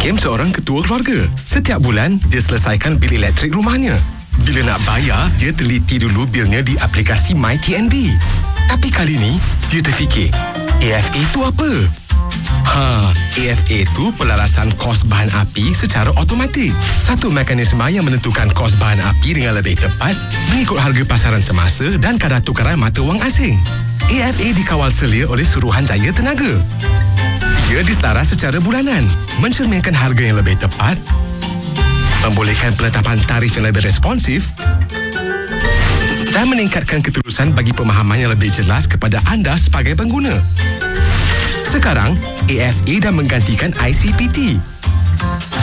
Hakim seorang ketua keluarga. Setiap bulan, dia selesaikan bil elektrik rumahnya. Bila nak bayar, dia teliti dulu bilnya di aplikasi MyTNB. Tapi kali ni, dia terfikir, AFA tu apa? AFA tu pelarasan kos bahan api secara automatik. Satu mekanisme yang menentukan kos bahan api dengan lebih tepat mengikut harga pasaran semasa dan kadar tukaran mata wang asing. AFA dikawal selia oleh Suruhanjaya Tenaga. Ia diselaras secara bulanan, mencerminkan harga yang lebih tepat, membolehkan penetapan tarif yang lebih responsif dan meningkatkan keterusan bagi pemahaman yang lebih jelas kepada anda sebagai pengguna. Sekarang, AFA dah menggantikan ICPT.